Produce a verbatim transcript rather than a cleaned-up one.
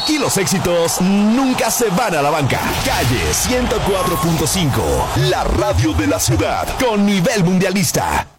Y los éxitos nunca se van a la banca. Calle ciento cuatro punto cinco, la radio de la ciudad, con nivel mundialista.